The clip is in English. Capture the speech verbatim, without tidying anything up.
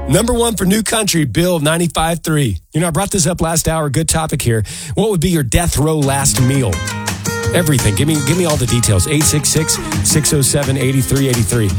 Number one for New Country, Bill ninety-five three. You know, I brought this up last hour. Good topic here. What would be your death row last meal? Everything. Give me, give me all the details. eight six six, six oh seven, eight three eight three.